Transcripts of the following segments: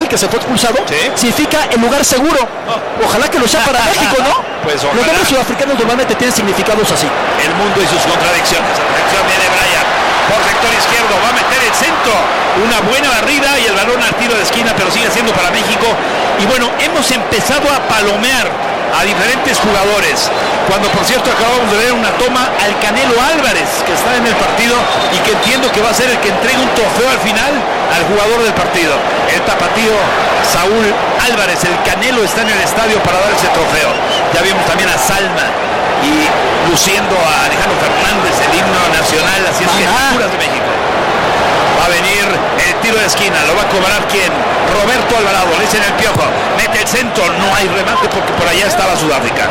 que se fue expulsado, significa el lugar seguro. Ojalá que lo sea para México, ¿no? Pues los nombres sudafricanos normalmente tienen significados así. El mundo y sus contradicciones. Atención, viene Brian por sector izquierdo, va a meter el centro, una buena barrida y el balón al tiro de esquina, pero sigue siendo para México. Y bueno, hemos empezado a palomear a diferentes jugadores, cuando por cierto acabamos de ver una toma al Canelo Álvarez, que está en el partido y que entiendo que va a ser el que entregue un trofeo al final al jugador del partido, el tapatío Saúl Álvarez. El Canelo está en el estadio para dar ese trofeo. Ya vimos también a Salma y luciendo a Alejandro Fernández, el himno nacional. Así es que figuras de México. Va a venir el tiro de esquina, lo va a cobrar ¿quién? Roberto Alvarado, le dicen el Piojo, mete el centro, no hay remate porque por allá estaba Sudáfrica.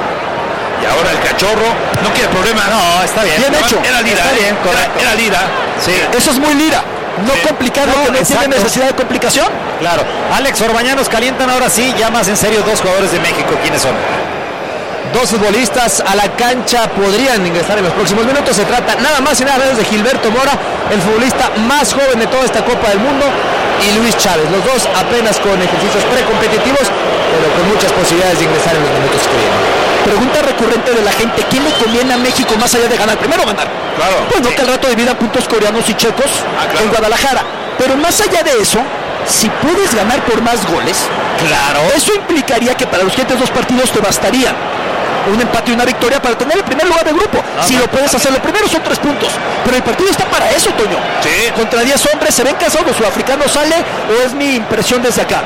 Y ahora el Cachorro no quiere problema. No, está bien. Bien hecho. Era Lira, está bien, correcto. Era Lira. Sí. Eso es muy Lira. No complicado, que no tiene necesidad de complicación. Claro. Alex Orbañanos calientan ahora sí, ya más en serio, dos jugadores de México. ¿Quiénes son? Dos futbolistas a la cancha podrían ingresar en los próximos minutos. Se trata nada más y nada menos de Gilberto Mora, el futbolista más joven de toda esta Copa del Mundo, y Luis Chávez. Los dos apenas con ejercicios precompetitivos, pero con muchas posibilidades de ingresar en los minutos que vienen. Pregunta recurrente de la gente: ¿quién le conviene a México más allá de ganar? Primero ganar. Claro. Pues no que al rato dividan puntos coreanos y checos en Guadalajara. Pero más allá de eso, si puedes ganar por más goles, claro, eso implicaría que para los siguientes dos partidos te bastaría un empate y una victoria para tener el primer lugar del grupo. Si lo puedes hacer, lo primero son 3 puntos, pero el partido está para eso, Toño. Sí. Contra 10 hombres, ¿se ven cansados los sudafricanos? ¿Sale o es mi impresión desde acá?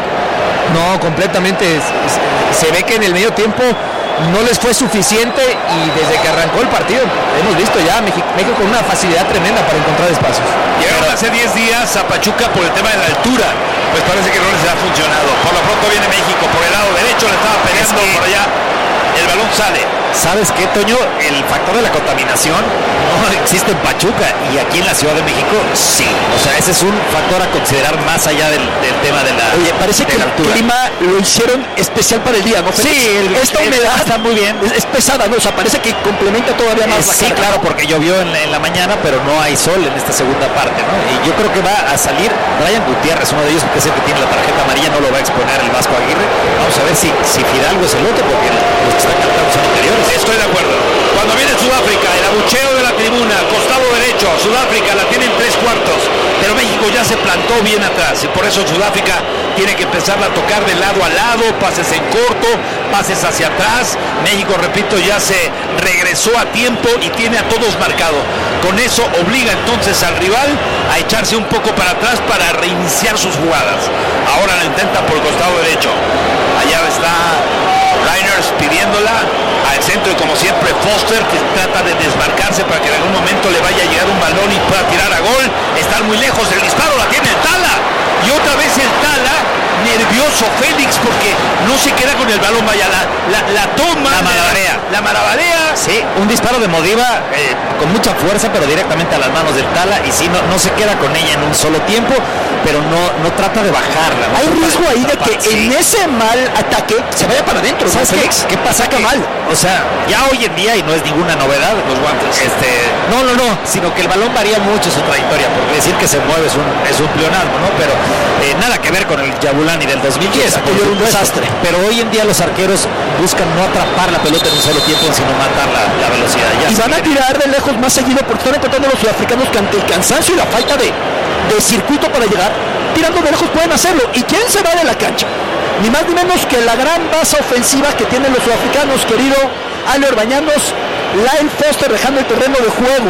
No, completamente. Se ve que en el medio tiempo no les fue suficiente, y desde que arrancó el partido hemos visto ya México con una facilidad tremenda para encontrar espacios. Llegaron hace 10 días a Pachuca por el tema de la altura, pues parece que no les ha funcionado. Por lo pronto viene México por el lado derecho, le estaba peleando por allá, el balón sale. ¿Sabes qué, Toño? El factor de la contaminación no existe en Pachuca, y aquí en la Ciudad de México sí. O sea, ese es un factor a considerar más allá del tema de la Oye, parece que el clima lo hicieron especial para el día, ¿no? Sí, esta humedad está muy bien. Es pesada, ¿no? O sea, parece que complementa todavía más la sí, carga. claro, porque llovió en la mañana, pero no hay sol en esta segunda parte, ¿no? Y yo creo que va a salir Brian Gutiérrez, uno de ellos, que es el que tiene la tarjeta amarilla, no lo va a exponer el Vasco Aguirre. Vamos a ver si Fidalgo es el otro, porque los que están cantando son anteriores. Estoy de acuerdo. Cuando viene Sudáfrica, el abucheo de la tribuna, costado derecho, Sudáfrica la tiene en 3/4, pero México ya se plantó bien atrás, y por eso Sudáfrica tiene que empezar a tocar de lado a lado, pases en corto, pases hacia atrás. México, repito, ya se regresó a tiempo y tiene a todos marcado. Con eso obliga entonces al rival a echarse un poco para atrás para reiniciar sus jugadas. Ahora lo intenta por el costado derecho. Allá está Reiners pidiéndola al centro, y como siempre Foster, que trata de desmarcarse para que en algún momento le vaya a llegar un balón y pueda tirar a gol. Están muy lejos, el disparo la tiene el Tala, y otra vez el Tala, nervioso Félix, porque no se queda con el balón. Vaya, la toma, la maravarea. Sí, un disparo de Modiva con mucha fuerza, pero directamente a las manos del Tala, y sí, no se queda con ella en un solo tiempo, pero no trata de bajarla. Hay riesgo ahí de que en ese mal ataque se vaya para adentro, ¿no, Félix? ¿Qué pasa? Saca mal. O sea, ya hoy en día, y no es ninguna novedad, los guantes, no, sino que el balón varía mucho su trayectoria, porque decir que se mueve es un pleonasmo, ¿no? Pero nada que ver con el Yabulani del 2010, un desastre. Pero hoy en día los arqueros buscan no atrapar la pelota en un solo tiempo, sino matar la velocidad. Y van a tirar de lejos más seguido, porque están encontrando los sudafricanos que ante el cansancio y la falta de circuito para llegar, tirando de lejos pueden hacerlo. ¿Y quién se va de la cancha? Ni más ni menos que la gran base ofensiva que tienen los sudafricanos, querido Ale Orbañanos, Lyle Foster dejando el terreno de juego.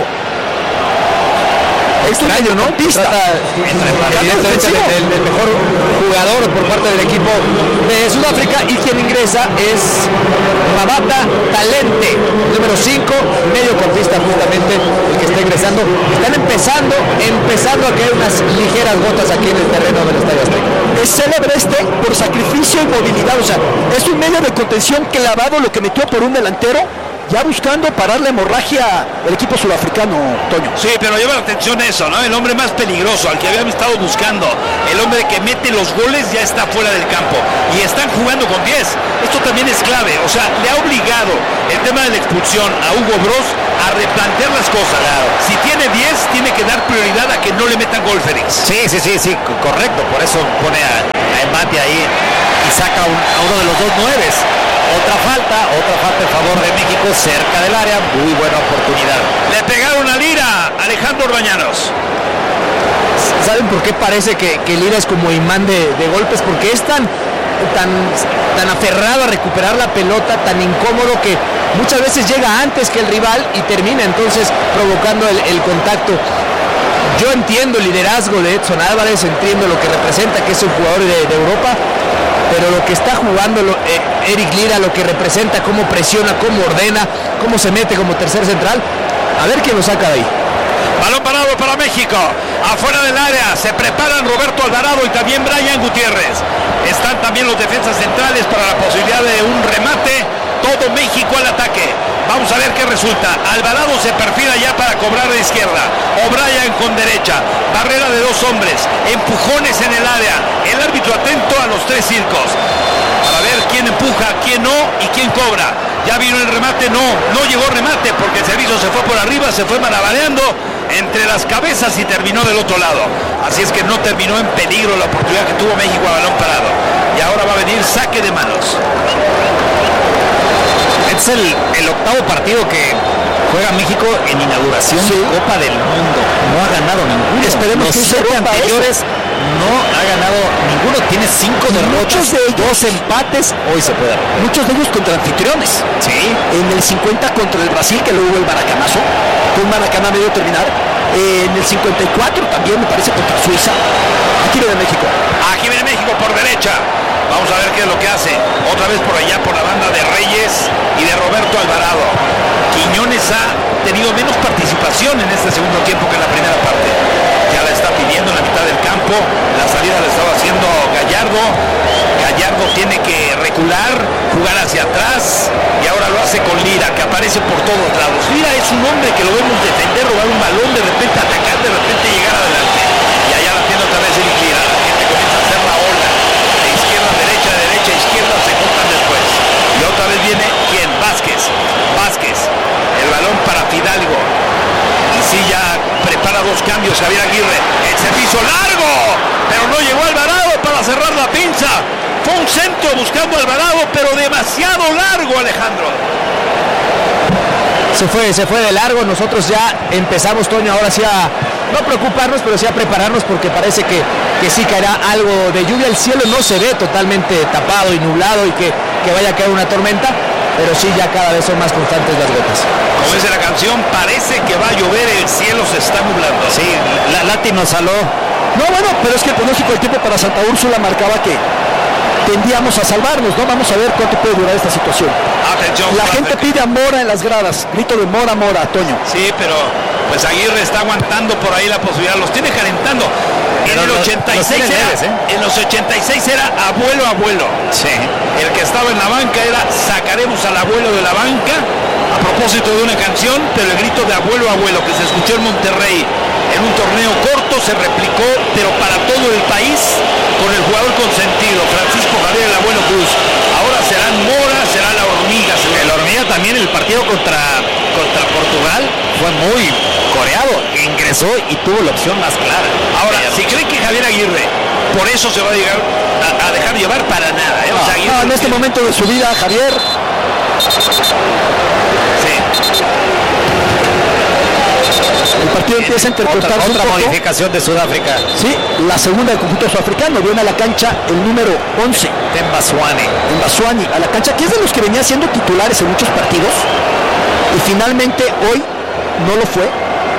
Extraño, ¿no? Se trata evidentemente del mejor jugador por parte del equipo de Sudáfrica, y quien ingresa es Mabata Talente, número 5, mediocampista, justamente el que está ingresando. Están empezando a caer unas ligeras gotas aquí en el terreno del Estadio Azteca. Es célebre por sacrificio y movilidad, o sea, es un medio de contención clavado lo que metió por un delantero, ya buscando parar la hemorragia del equipo sudafricano, Toño. Sí, pero lleva la atención eso, ¿no? El hombre más peligroso, al que habían estado buscando, el hombre que mete los goles, ya está fuera del campo, y están jugando con 10. Esto también es clave, o sea, le ha obligado el tema de la expulsión a Hugo Bros a replantear las cosas. Claro. Si tiene 10, tiene que dar prioridad a que no le metan gol, Félix. Sí, correcto, por eso pone embate ahí y saca a uno de los dos nueves. Otra falta en favor de México cerca del área, muy buena oportunidad. Le pegaron a Lira, Alejandro Orbañanos. ¿Saben por qué parece que Lira es como imán de golpes? Porque es tan aferrado a recuperar la pelota, tan incómodo que muchas veces llega antes que el rival y termina entonces provocando el contacto. Yo entiendo el liderazgo de Edson Álvarez, entiendo lo que representa, que es un jugador de Europa, pero lo que está jugando Eric Lira, lo que representa, cómo presiona, cómo ordena, cómo se mete como tercer central, a ver quién lo saca de ahí. Balón parado para México, afuera del área, se preparan Roberto Alvarado y también Brian Gutiérrez. Están también los defensas centrales para la posibilidad de un remate. Todo México al ataque. Vamos a ver qué resulta. Alvarado se perfila ya para cobrar de izquierda. O'Brien con derecha. Barrera de dos hombres. Empujones en el área. El árbitro atento a los tres circos. Para ver quién empuja, quién no y quién cobra. Ya vino el remate, no llegó remate porque el servicio se fue por arriba, se fue malabareando entre las cabezas y terminó del otro lado. Así es que no terminó en peligro la oportunidad que tuvo México a balón parado. Y ahora va a venir saque de manos. Es el octavo partido que juega México en inauguración de Copa del Mundo. No ha ganado ninguno. Esperemos los que se 7 rompa anteriores no ha ganado ninguno. Tiene 5 derrotas, de ellos, 2 empates. Hoy se puede romper. Muchos de ellos contra anfitriones. Sí. En el 50 contra el Brasil, que luego hubo el maracanazo, fue un maracana medio terminar. En el 54 también me parece contra Suiza. Aquí viene México. Aquí viene México por derecha. Vamos a ver qué es lo que hace. Otra vez por allá por la banda de Reyes y de Roberto Alvarado. Quiñones ha tenido menos participación en este segundo tiempo que en la primera parte. Ya la está pidiendo en la mitad del campo. La salida la estaba haciendo Gallardo. Gallardo tiene que recular, jugar hacia atrás y ahora lo hace con Lira, que aparece por todos lados. Lira es un hombre que lo vemos defender, robar un balón, de repente atacar, de repente llegar adelante. Y allá la tiene otra vez Eric Lira. La gente comienza a hacer la ola. De izquierda a derecha, izquierda, se cortan después. Y otra vez viene ¿quién? Vázquez. El balón para Fidalgo. Y sí, ya prepara dos cambios Javier Aguirre. El servicio largo, pero no llegó Alvarado para cerrar la pinza. Fue un centro buscando a Alvarado, pero demasiado largo, Alejandro. Se fue de largo. Nosotros ya empezamos, Toño, ahora sí a no preocuparnos, pero sí a prepararnos porque parece que sí caerá algo de lluvia. El cielo no se ve totalmente tapado y nublado y que vaya a caer una tormenta, pero sí ya cada vez son más constantes las gotas. Como dice la canción, parece que va a llover, el cielo se está nublando. Sí, Lati nos saló. No, bueno, pero es que el pronóstico del tiempo para Santa Úrsula marcaba que tendíamos a salvarnos, ¿no? Vamos a ver cuánto puede durar esta situación. Atención, la gente pide a Mora en las gradas, grito de Mora, Toño. Sí, pero pues Aguirre está aguantando por ahí la posibilidad, los tiene calentando. En el 86 en los 86 era abuelo. Sí. El que estaba en la banca era sacaremos al abuelo de la banca, a propósito de una canción, pero el grito de abuelo que se escuchó en Monterrey en un torneo corto se replicó, pero para todo el país, con el jugador consentido, Francisco Javier el Abuelo Cruz. Ahora serán Mora, será la Hormiga. El Hormiga también, el partido contra Portugal fue muy coreado, ingresó y tuvo la opción más clara. Ahora, si creen que Javier Aguirre por eso se va a llegar a dejar llevar, para nada, ¿eh? O sea, en este momento de su vida, Javier. Sí. El partido empieza a interpretarse otra modificación de Sudáfrica. Sí, la segunda del conjunto sudafricano. Viene a la cancha el número 11. Mbaswani a la cancha, que es de los que venía siendo titulares en muchos partidos. Y finalmente hoy no lo fue.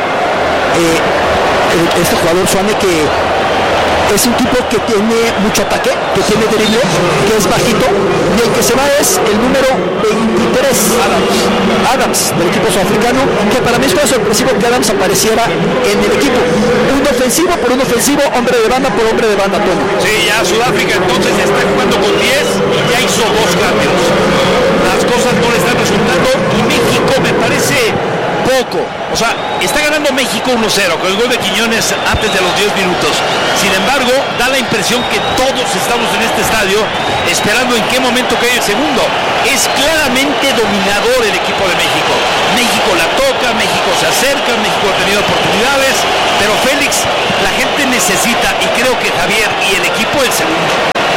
Este jugador Swane, que es un tipo que tiene mucho ataque, que tiene drible, que es bajito, y el que se va es el número 23, Adams, del equipo sudafricano, que para mí es muy sorpresivo que Adams apareciera en el equipo. Un ofensivo por un ofensivo, hombre de banda por hombre de banda, Toño. Sí, ya Sudáfrica entonces está jugando con 10 y ya hizo 2 cambios. Las cosas no le están resultando y México me parece poco. O sea, está ganando México 1-0 con el gol de Quiñones antes de los 10 minutos. Sin embargo, da la impresión que todos estamos en este estadio esperando en qué momento cae el segundo. Es claramente dominador el equipo de México. México la toca, México se acerca, México ha tenido oportunidades, pero Félix, la gente necesita, y creo que Javier y el equipo, el segundo.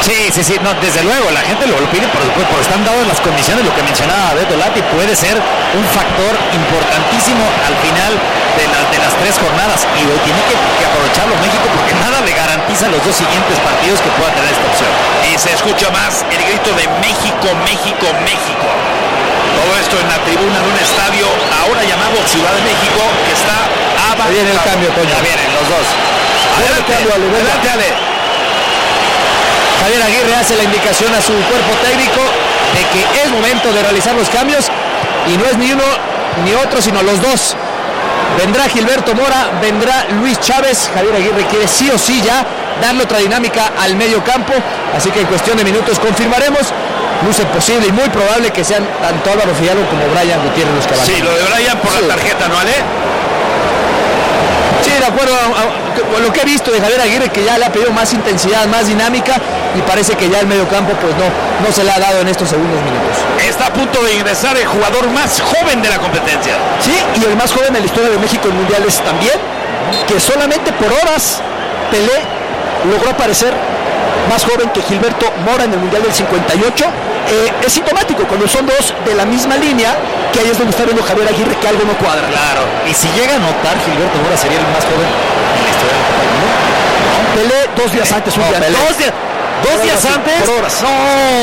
Sí, no, desde luego, la gente lo pide por supuesto, porque están dadas las condiciones, lo que mencionaba Beto Lati, puede ser un factor importantísimo al final de las 3 jornadas, y lo tiene que aprovecharlo México, porque nada le garantiza los 2 siguientes partidos que pueda tener esta opción. Y se escucha más el grito de México, México, México. Todo esto en la tribuna de un estadio ahora llamado Ciudad de México, que está avanzado. Viene el cambio, Toño. Ya vienen los dos. Adelante, Ale. Javier Aguirre hace la indicación a su cuerpo técnico de que es momento de realizar los cambios, y no es ni uno ni otro, sino los dos. Vendrá Gilberto Mora, vendrá Luis Chávez. Javier Aguirre quiere sí o sí ya darle otra dinámica al medio campo, así que en cuestión de minutos confirmaremos. Luce posible y muy probable que sean tanto Álvaro Fidalgo como Brian Gutiérrez los caballeros. Sí, lo de Brian por la tarjeta, ¿no, Ale? Sí, de acuerdo a lo que he visto de Javier Aguirre, que ya le ha pedido más intensidad, más dinámica, y parece que ya el medio campo pues no se le ha dado en estos segundos minutos. Está a punto de ingresar el jugador más joven de la competencia. Sí, y el más joven en la historia de México en mundiales también, que solamente por horas Pelé logró aparecer más joven que Gilberto Mora en el mundial del 58. Es sintomático cuando son dos de la misma línea, que ahí es donde está viendo Javier Aguirre que algo no cuadra. Claro, y si llega a notar, Gilberto Mora sería el más joven en la historia de la Copa del Mundo. Pelé 2 días antes, un día Pelé. antes. ¿Dos días antes? Por horas. No.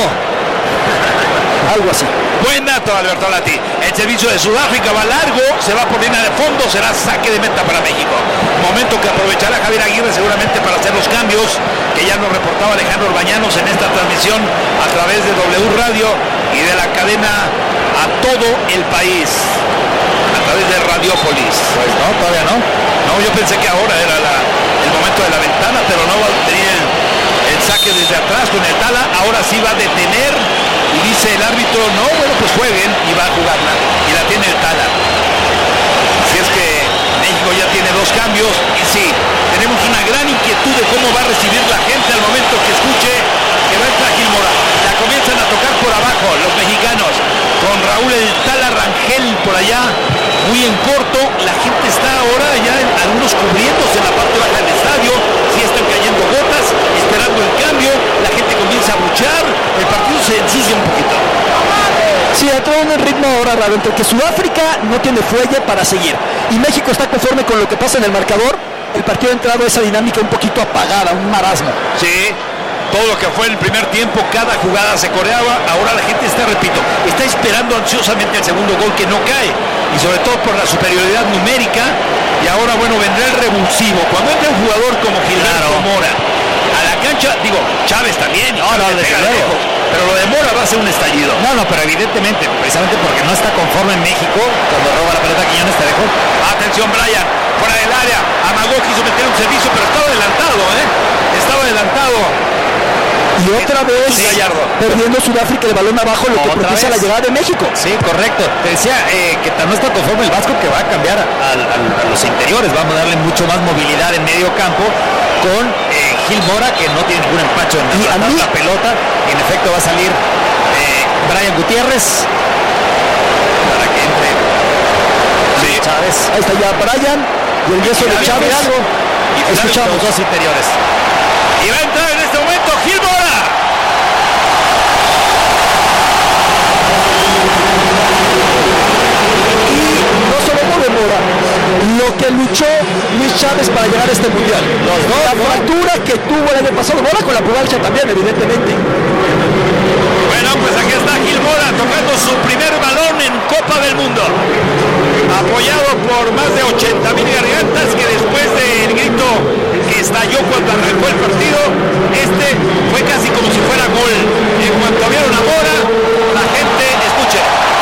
Algo así. Buen dato, Alberto Lati. El servicio de Sudáfrica va largo, se va por línea de fondo, será saque de meta para México. Momento que aprovechará Javier Aguirre seguramente para hacer los cambios que ya nos reportaba Alejandro Orbañanos en esta transmisión a través de W Radio y de la cadena a todo el país, a través de Radiópolis. Pues no, todavía no. No, yo pensé que ahora era el momento de la ventana, pero no tenía el saque desde atrás con el Tala. Ahora sí va a detener y dice el árbitro, no, bueno, pues jueguen, y va a jugarla, y la tiene el Tala. Así es que México ya tiene 2 cambios, y sí, tenemos una gran inquietud de cómo va a recibir la gente al momento que escuche que va a entrar Gil Mora. La comienzan a tocar por abajo los mexicanos, con Raúl el Tala Rangel por allá, muy en corto. La gente está ahora ya algunos cubriéndose en la parte baja del estadio, sí están cayendo gotas, esperando el cambio, la gente comienza a buchear, el partido se ensucia un poquito. Sí, entró en un ritmo ahora raro, entre que Sudáfrica no tiene fuelle para seguir y México está conforme con lo que pasa en el marcador. El partido ha entrado a esa dinámica un poquito apagada, un marasmo. Sí, todo lo que fue el primer tiempo, cada jugada se coreaba. Ahora la gente está, repito, está esperando ansiosamente el segundo gol que no cae, y sobre todo por la superioridad numérica. Y ahora, bueno, vendrá el revulsivo. Cuando entra un jugador como Gilberto Mora a la cancha, digo, Chávez también, y Chávez le pega lejos, pero lo de Mora va a ser un estallido. No, pero evidentemente, precisamente porque no está conforme en México, cuando roba la pelota Quiñones te dejó. Atención, Brian, fuera del área, amagó, quiso meter un servicio, pero estaba adelantado, estaba adelantado. Y otra vez perdiendo Sudáfrica el balón abajo, lo que propicia la llegada de México. Sí, correcto. Te decía que no está conforme el Vasco, que va a cambiar a los interiores. Vamos a darle mucho más movilidad en medio campo con Gil Mora, que no tiene ningún empacho en la pelota. Y en efecto va a salir Brian Gutiérrez para que entre Chávez. Ahí está ya Brian y el yeso de Chávez. Escuchamos los dos interiores. Y va a entrar en este momento Gil Mora. Y no solo por Mora, lo que luchó Luis Chávez para llegar a este mundial. La fractura que tuvo el año pasado, Mora con la pubalgia también, evidentemente. Bueno, pues aquí está Gil Mora tocando su primer balón en Copa del Mundo, apoyado por más de 80,000 gargantas, que después del grito que estalló cuando arrancó el partido, fue casi como si fuera gol. En cuanto vieron a Mora, la gente, escuche,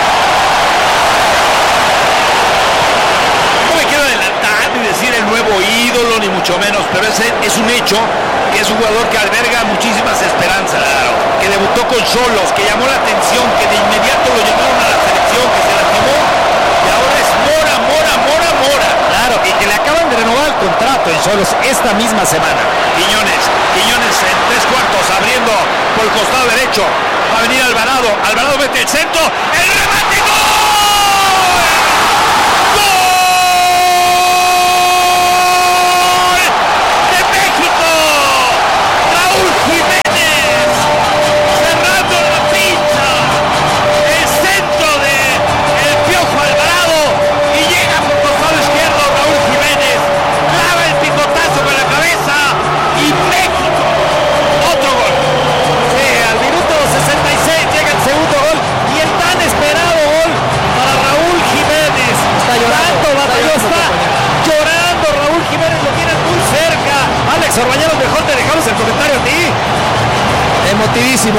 no me quiero adelantar ni decir el nuevo ídolo, ni mucho menos, pero es un hecho que es un jugador que alberga muchísimas esperanzas, que debutó con Xolos, que llamó la atención, que de inmediato lo llamaron a la selección, que se lastimó, y ahora es Mora. Claro, y que le acaban de renovar el contrato en Xolos esta misma semana. Quiñones en 3/4, abriendo por el costado derecho, va a venir Alvarado mete el centro, el remate, ¡gol! ¡Gol de México! Raúl Jiménez emotivísimo,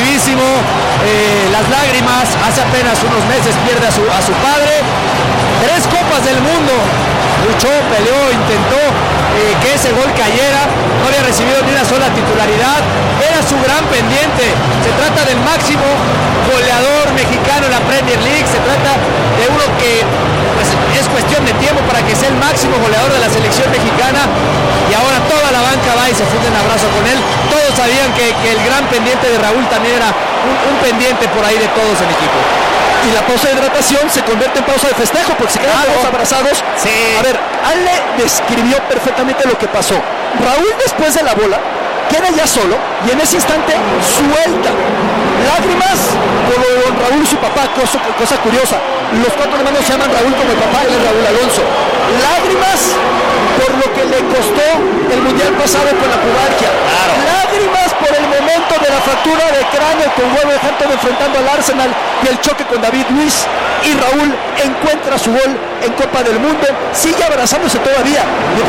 las lágrimas. Hace apenas unos meses pierde a su padre. 3 copas del mundo. Luchó, peleó, intentó que ese gol cayera. No había recibido ni una sola titularidad. Era su gran pendiente. Se trata del máximo goleador mexicano en la Premier League. Se trata de uno que pues, es cuestión de tiempo para que sea el máximo goleador de la selección mexicana. Y ahora toda la banca va y se funde en abrazo con él. Todos sabían que el gran pendiente de Raúl también era un pendiente por ahí de todos en equipo. Y la pausa de hidratación se convierte en pausa de festejo porque se quedan todos abrazados. Sí. A ver, Ale describió perfectamente lo que pasó. Raúl, después de la bola, queda ya solo y en ese instante suelta lágrimas por don Raúl y su papá, cosa curiosa. Los 4 hermanos se llaman Raúl como el papá, él es Raúl Alonso. Lágrimas por lo que le costó el mundial pasado con la pubalgia. Claro. Lágrimas por el momento de la fractura de cráneo con Wolverhampton enfrentando al Arsenal y el choque con David Luiz. Y Raúl encuentra su gol en Copa del Mundo, sigue abrazándose todavía.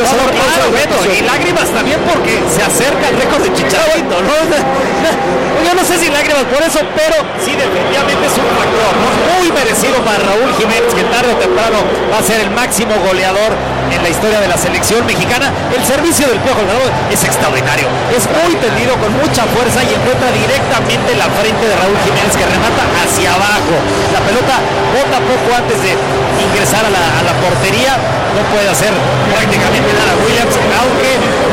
Y lágrimas también porque se acerca el récord de Chicharito, ¿no? Yo no sé si lágrimas por eso, pero sí, definitivamente es un factor, ¿no? Muy merecido para Raúl Jiménez, que tarde o temprano va a ser el máximo goleador en la historia de la selección mexicana. El servicio del Piojo Alvarado es extraordinario, es muy tendido, con mucha fuerza y encuentra directamente la frente de Raúl Jiménez, que remata hacia abajo. La pelota bota poco antes de ingresar a la portería, no puede hacer prácticamente nada Williams, aunque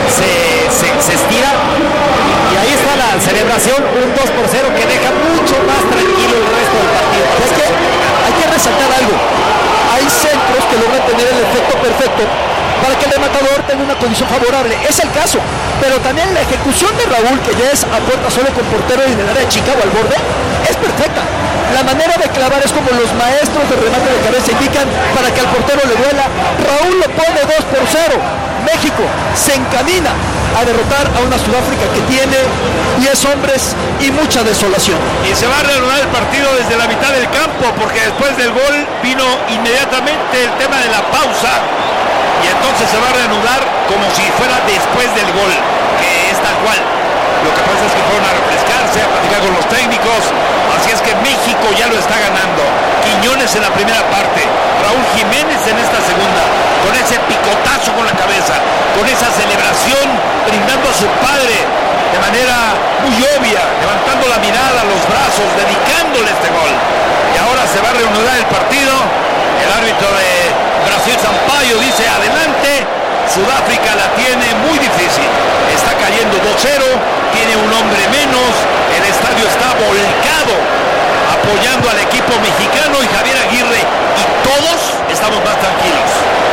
se estira. Y ahí está la celebración, un 2-0 que deja mucho más tranquilo el resto del partido. Es que hay que resaltar algo. Hay centros que logran tener el efecto perfecto para que el rematador tenga una condición favorable. Es el caso. Pero también la ejecución de Raúl, que ya es a puerta solo con portero y en el área chica o al borde, es perfecta. La manera de clavar es como los maestros de remate de cabeza indican para que al portero le duela. Raúl lo pone 2-0. México se encamina a derrotar a una Sudáfrica que tiene 10 hombres y mucha desolación. Y se va a reanudar el partido desde la mitad del campo, porque después del gol vino inmediatamente el tema de la pausa, y entonces se va a reanudar como si fuera después del gol, que es tal cual. Lo que pasa es que fueron a refrescarse, a platicar con los técnicos, así es que México ya lo está ganando. Quiñones en la primera parte, Raúl Jiménez en esta segunda, con ese picotazo con la cabeza, con esa celebración, brindando a su padre de manera muy obvia, levantando la mirada, los brazos, dedicándole este gol. Y ahora se va a reanudar el partido. El árbitro de Brasil, Sampaio, dice adelante. Sudáfrica la tiene muy difícil, está cayendo 2-0, tiene un hombre menos, el estadio está volcado apoyando al equipo mexicano y Javier Aguirre y todos estamos más tranquilos.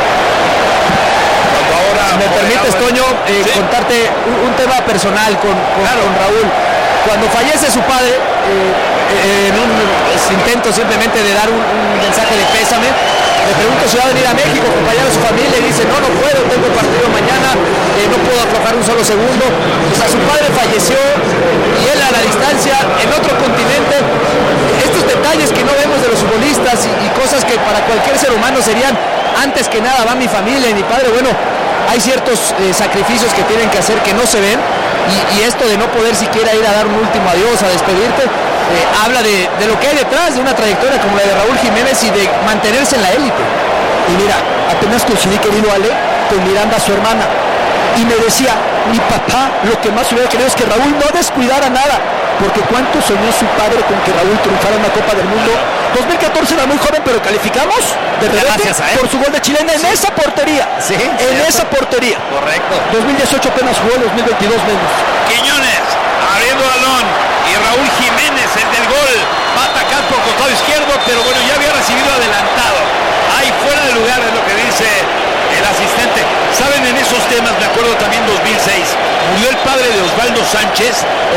Cuando ahora, si me permites, Toño, ¿sí? contarte un tema personal con Raúl. Cuando fallece su padre, en un intento simplemente de dar un mensaje de pésame, le pregunto si va a venir a México a acompañar a su familia y dice, no puedo, tengo partido mañana, no puedo aflojar un solo segundo. O sea, su padre falleció y él a la distancia, en otro continente. Estos detalles que no vemos de los futbolistas y cosas que para cualquier ser humano serían, antes que nada va mi familia y mi padre. Bueno, hay ciertos sacrificios que tienen que hacer que no se ven, y esto de no poder siquiera ir a dar un último adiós, a despedirte, habla de lo que hay detrás de una trayectoria como la de Raúl Jiménez y de mantenerse en la élite. Y mira, apenas coincidí, querido Ale, con Miranda, su hermana, y me decía, mi papá lo que más hubiera querido es que Raúl no descuidara nada, porque cuánto soñó su padre con que Raúl triunfara en la Copa del Mundo. 2014 era muy joven, pero calificamos de gracias a él por su gol de chilena en esa portería. Sí, en esa portería. Correcto. 2018 apenas jugó, 2022 menos. Quiñones abriendo balón y Raúl Jiménez, el del gol, va a atacar por costado izquierdo, pero bueno, ya había recibido adelantado. Ahí fuera de lugar es lo que dice el asistente. Saben, en esos temas me acuerdo también 2006, murió el padre de Osvaldo Sánchez.